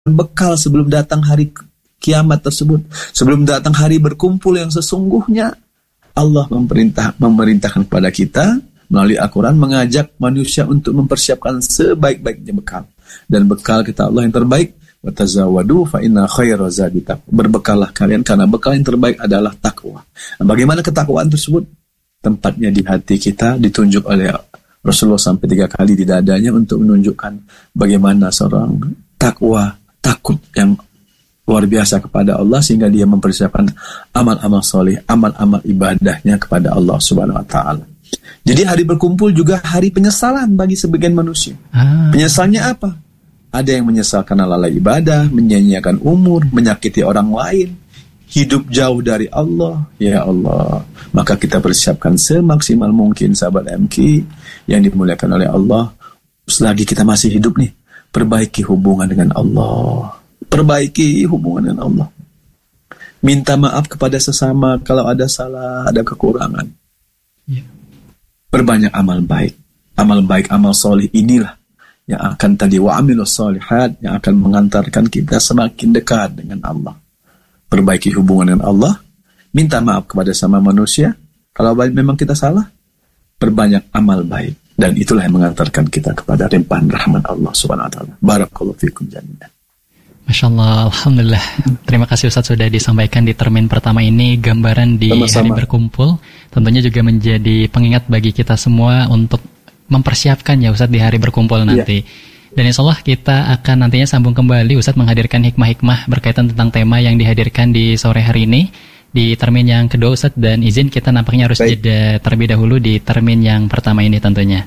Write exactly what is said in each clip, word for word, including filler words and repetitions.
bekal sebelum datang hari kiamat tersebut, sebelum datang hari berkumpul yang sesungguhnya. Allah memerintah memerintahkan kepada kita melalui Al-Quran mengajak manusia untuk mempersiapkan sebaik-baiknya bekal, dan bekal kita Allah yang terbaik. Watazawadu fa inna khairaz zadi taqwa. Berbekallah kalian karena bekal yang terbaik adalah takwa. Nah, bagaimana ketakwaan tersebut? Tempatnya di hati kita, ditunjuk oleh Rasulullah sampai tiga kali di dadanya untuk menunjukkan bagaimana seorang takwa, takut yang luar biasa kepada Allah, sehingga dia mempersiapkan amal-amal soleh, amal-amal ibadahnya kepada Allah Subhanahu Wa Taala. Jadi hari berkumpul juga hari penyesalan bagi sebagian manusia. Ah. Penyesalnya apa? Ada yang menyesal karena lalai ibadah, menyia-nyiakan umur, menyakiti orang lain, hidup jauh dari Allah. Ya Allah, maka kita persiapkan semaksimal mungkin, sahabat M K yang dimuliakan oleh Allah. Selagi kita masih hidup nih, perbaiki hubungan dengan Allah. Perbaiki hubungan dengan Allah. Minta maaf kepada sesama kalau ada salah, ada kekurangan. Yeah. Berbanyak amal baik. Amal baik, amal soleh inilah yang akan tadi wa'amilus solihat, yang akan mengantarkan kita semakin dekat dengan Allah. Perbaiki hubungan dengan Allah, minta maaf kepada sama manusia kalau memang kita salah, perbanyak amal baik, dan itulah yang mengantarkan kita kepada limpahan rahmat Allah Subhanahu Wa Taala. Barakallahu fikum jami'an. Masya Allah, Alhamdulillah. Terima kasih Ustaz sudah disampaikan di termin pertama ini gambaran di Sama-sama. Hari berkumpul. Tentunya juga menjadi pengingat bagi kita semua untuk mempersiapkan ya Ustaz di hari berkumpul nanti. Yeah. Dan insya Allah kita akan nantinya sambung kembali Ustaz menghadirkan hikmah-hikmah berkaitan tentang tema yang dihadirkan di sore hari ini di termin yang kedua Ustaz, dan izin kita nampaknya harus Baik. jeda terlebih dahulu di termin yang pertama ini tentunya.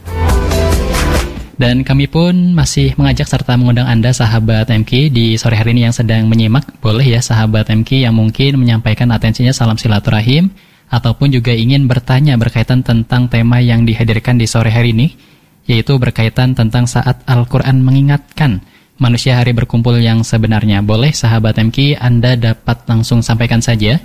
Dan kami pun masih mengajak serta mengundang Anda sahabat M K di sore hari ini yang sedang menyimak, boleh ya sahabat M K yang mungkin menyampaikan atensinya salam silaturahim ataupun juga ingin bertanya berkaitan tentang tema yang dihadirkan di sore hari ini, yaitu berkaitan tentang saat Al-Quran mengingatkan manusia hari berkumpul yang sebenarnya. Boleh sahabat M K, Anda dapat langsung sampaikan saja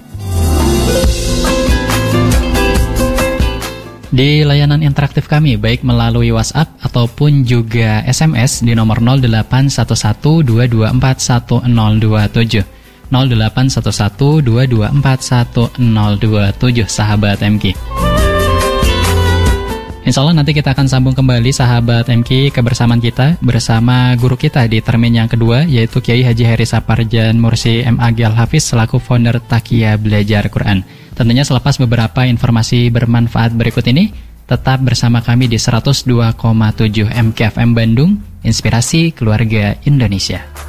di layanan interaktif kami, baik melalui WhatsApp ataupun juga S M S di nomor nol delapan satu satu dua dua empat satu nol dua tujuh nol delapan satu satu dua dua empat satu nol dua tujuh sahabat M K. Insya Allah nanti kita akan sambung kembali sahabat M K kebersamaan kita bersama guru kita di termin yang kedua, yaitu Kiai Haji Heri Saparjan Mursi M A G Al-Hafiz selaku founder Taqiyya Belajar Quran. Tentunya selepas beberapa informasi bermanfaat berikut ini, tetap bersama kami di seratus dua koma tujuh M K F M Bandung, Inspirasi Keluarga Indonesia.